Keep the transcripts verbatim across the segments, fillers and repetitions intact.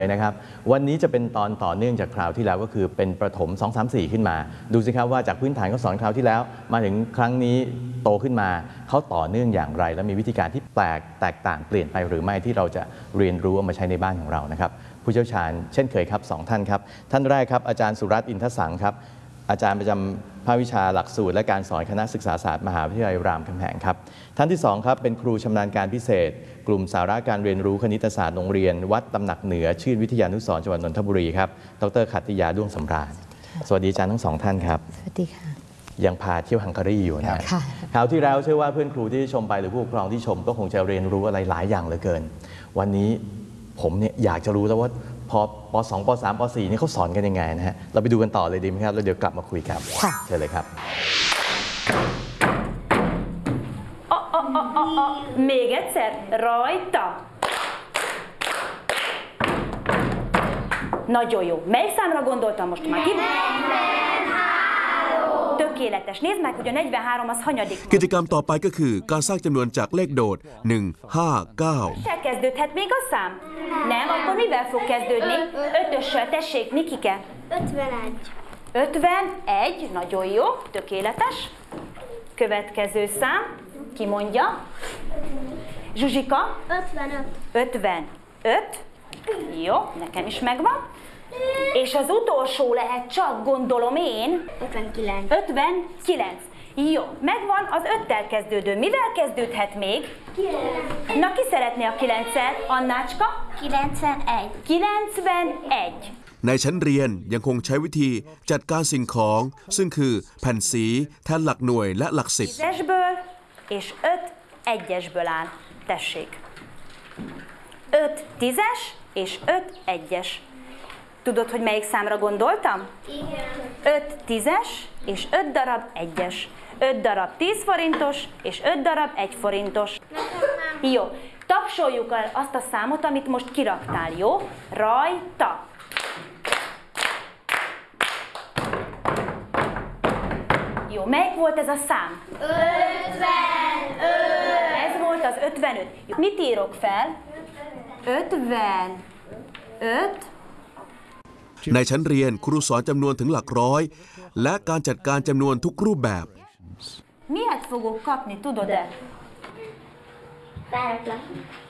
นะครับวันนี้จะเป็นตอนต่อเนื่องจากคราวที่แล้วก็คือเป็นประถมสอง สาม สี่ขึ้นมาดูสิครับว่าจากพื้นฐานเขาสอนคราวที่แล้วมาถึงครั้งนี้โตขึ้นมาเขาต่อเนื่องอย่างไรและมีวิธีการที่แปลกแตกต่างเปลี่ยนไปหรือไม่ที่เราจะเรียนรู้เอามาใช้ในบ้านของเรานะครับผู้เชี่ยวชาญเช่นเคยครับสองท่านครับท่านแรกครับอาจารย์สุรัตน์อินทสังครับอาจารย์ประจำภาควิชาหลักสูตรและการสอนคณะศึกษาศาสตร์มหาวิทยาลัยรามคำแหงครับท่านที่สองครับเป็นครูชำนาญการพิเศษกลุ่มสาระการเรียนรู้คณิตศาสตร์โรงเรียนวัดตำหนักเหนือชื่นวิทยานุสรณ์จังหวัดนนทบุรีครับดร.ขัตติยาด้วงสำราญสวัสดีอาจารย์ทั้งสองท่านครับสวัสดีค่ะยังพาเที่ยวฮังการีอยู่นะคราวที่แล้วเชื่อว่าเพื่อนครูที่ชมไปหรือผู้ปกครองที่ชมก็คงจะเรียนรู้อะไรหลายอย่างเหลือเกินวันนี้ผมเนี่ยอยากจะรู้แล้วว่าพอป สอง ป สาม ป สี่ นี่เขาสอนกันยังไงนะฮะเราไปดูกันต่อเลยดีไหมครับแล้วเดี๋ยวกลับมาคุยกันเชิญเลยครับ Még egyszer, rajta. Nagyon jó. Melyik számra gondoltam most már? Ki? Tökéletes. Nézd meg, hogy a negyvenhárom az hanyadik. กิจกรรมต่อไปก็คือการสร้างจำนวนจากเลขโดดหนึ่ง ห้า เก้า Se kezdődhet még a szám? Nem, akkor mivel fog kezdődni? Ötössel, tessék, Nikike. ötvenegy. ötvenegy, nagyon jó, tökéletes. Következő szám, ki mondja? Zsuzsika? ötvenöt. ötvenöt. Jó, nekem is megvan. És az utolsó lehet csak, gondolom én. ötvenkilenc. ötvenkilenc. Jó, megvan az öttel kezdődő. Mivel kezdődhet még? kilenc. Na, ki szeretné a kilenccel? Annácska? kilencvenegy. kilencvenegy. ในชั้นเรียนยังคงใช้วิธีจัดการสิ่งของซึ่งคือแผ่นสีแทนหลักหน่วยและหลักสิบ tízesből és öt egyesből áll. Tessék. öt tízes és öt egyes. Tudod, hogy melyik számra gondoltam? Igen. öt tízes és öt darab egyes. öt darab tíz forintos és öt darab egy forintos. Jó. Tapsoljuk el azt a számot, amit most kiraktál, jó? Rajta. Jó, melyik volt ez a szám? ötvenöt. Ez volt az ötvenöt. Mit írok fel? ötvenöt. ในชั้นเรียนครูสอนจำนวนถึงหลักร้อยและการจัดการจำนวนทุกรูปแบบ Miért fogok kapni, tudod-e? Páratlan.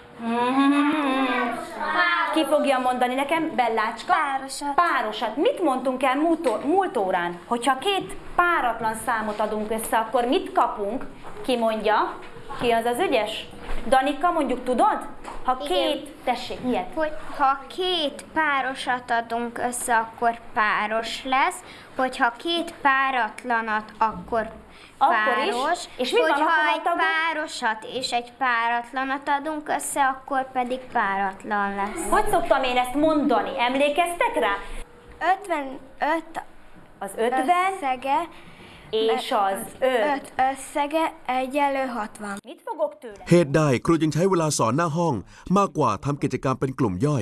Ki fogja mondani nekem? Bellácska? Párosat. Párosat. Mit mondtunk el múlt, múlt órán? Hogyha két páratlan számot adunk össze, akkor mit kapunk? Ki mondja? Ki az az ügyes? Danika, mondjuk tudod? Ha két, tessék, ilyet. Hogy ha két párosat adunk össze, akkor páros lesz, hogyha két páratlanat, akkor páros, és mi van, hogyha akkor egy párosat és egy páratlanat adunk össze, akkor pedig páratlan lesz. Hogy szoktam én ezt mondani? Emlékeztek rá? ötvenöt az ötven összege, és az öt összege egyenlő hatvan. Mit fogok tőle? เหตุใดครูจึงใช้เวลาสอนหน้าห้องมากกว่าทำกิจกรรมเป็นกลุ่มย่อย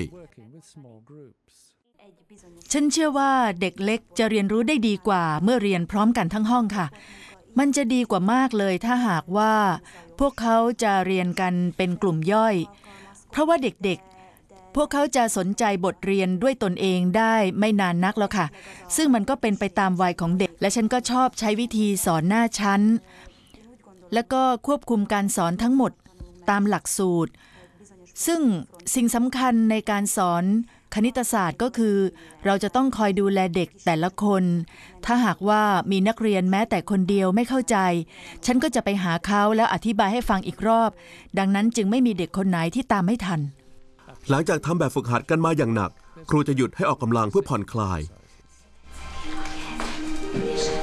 ฉันเชื่อว่าเด็กเล็กจะเรียนรู้ได้ดีกว่าเมื่อเรียนพร้อมกันทั้งห้องค่ะมันจะดีกว่ามากเลยถ้าหากว่าพวกเขาจะเรียนกันเป็นกลุ่มย่อยเพราะว่าเด็กๆพวกเขาจะสนใจบทเรียนด้วยตนเองได้ไม่นานนักแล้วค่ะซึ่งมันก็เป็นไปตามวัยของเด็กและฉันก็ชอบใช้วิธีสอนหน้าชั้นแล้วก็ควบคุมการสอนทั้งหมดตามหลักสูตรซึ่งสิ่งสำคัญในการสอนคณิตศาสตร์ก็คือเราจะต้องคอยดูแลเด็กแต่ละคนถ้าหากว่ามีนักเรียนแม้แต่คนเดียวไม่เข้าใจฉันก็จะไปหาเขาแล้วอธิบายให้ฟังอีกรอบดังนั้นจึงไม่มีเด็กคนไหนที่ตามไม่ทันหลังจากทำแบบฝึกหัดกันมาอย่างหนักครูจะหยุดให้ออกกำลังเพื่อผ่อนคลาย